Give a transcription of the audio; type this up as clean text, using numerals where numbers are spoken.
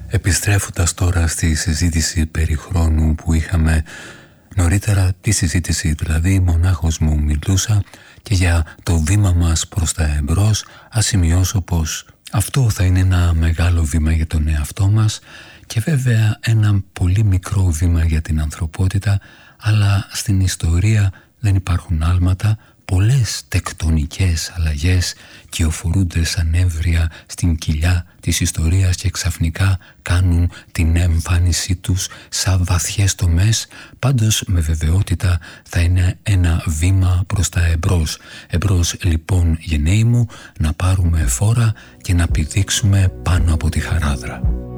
Επιστρέφοντας τώρα στη συζήτηση περί χρόνου που είχαμε νωρίτερα, τη συζήτηση δηλαδή, μονάχος μου μιλούσα και για το βήμα μας προς τα εμπρός. Ας σημειώσω πως αυτό θα είναι ένα μεγάλο βήμα για τον εαυτό μας και βέβαια ένα πολύ μικρό βήμα για την ανθρωπότητα, αλλά στην ιστορία δεν υπάρχουν άλματα. Πολλές τεκτονικές αλλαγές κυοφορούνται σαν έμβρια στην κοιλιά της ιστορίας και ξαφνικά κάνουν την εμφάνισή τους σαν βαθιές τομές. Πάντως με βεβαιότητα θα είναι ένα βήμα προς τα εμπρός. Εμπρός λοιπόν, γενναίοι μου, να πάρουμε φόρα και να πηδήξουμε πάνω από τη χαράδρα.